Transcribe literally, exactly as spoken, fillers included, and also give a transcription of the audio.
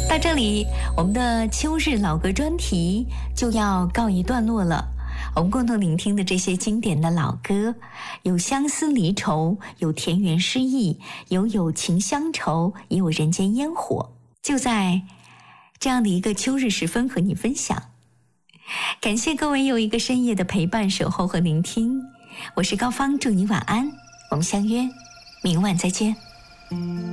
到这里，我们的秋日老歌专题就要告一段落了。我们共同聆听的这些经典的老歌，有相思离愁，有田园诗意，有友情乡愁，也有人间烟火。就在这样的一个秋日时分和你分享。感谢各位又一个深夜的陪伴、守候和聆听。我是高芳，祝你晚安，我们相约明晚再见。